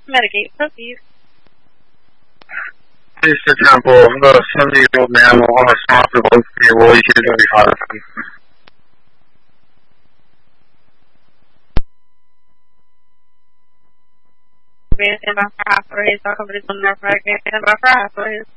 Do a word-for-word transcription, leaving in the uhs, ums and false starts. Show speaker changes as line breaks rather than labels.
Medicate pussies.
Please, for example, the seventy-year-old man will want to stop the one table, you can do any hard of him.
Stand by for his, I'll cover this one there for his, stand by for his.